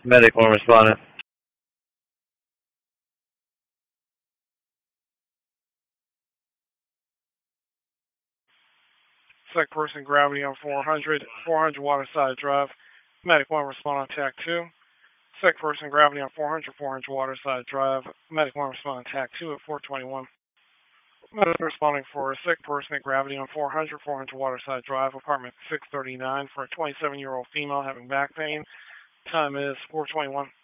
Medic one responding. Second person gravity on 400, 400 Waterside Drive. Medic 1 respond on TAC 2. Second person gravity on 400, 400 Waterside Drive. Medic 1 respond on TAC 2 at 421. Medic responding for a sick person at gravity on 400, 400 Waterside Drive, apartment 639 for a 27-year-old female having back pain. Time is 421.